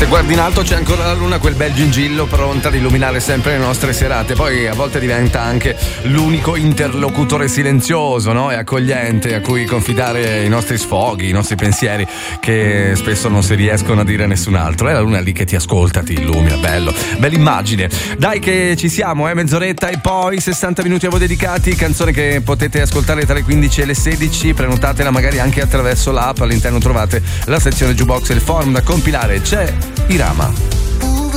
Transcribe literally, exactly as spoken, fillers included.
Se guardi in alto c'è ancora la luna, quel bel gingillo pronta ad illuminare sempre le nostre serate. Poi a volte diventa anche l'unico interlocutore silenzioso, no? E accogliente a cui confidare i nostri sfoghi, i nostri pensieri, che spesso non si riescono a dire a nessun altro. È la luna lì che ti ascolta, ti illumina, bello, bella immagine. Dai che ci siamo, eh, mezz'oretta e poi sessanta minuti a voi dedicati, canzone che potete ascoltare tra le quindici e le sedici, prenotatela magari anche attraverso l'app, all'interno trovate la sezione Jukebox e il forum da compilare. C'è Irama.